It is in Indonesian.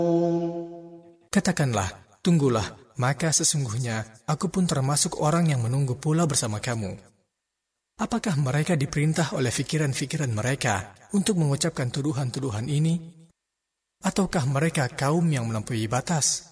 Katakanlah, tunggulah, maka sesungguhnya aku pun termasuk orang yang menunggu pula bersama kamu. Apakah mereka diperintah oleh fikiran-fikiran mereka untuk mengucapkan tuduhan-tuduhan ini? Ataukah mereka kaum yang melampaui batas?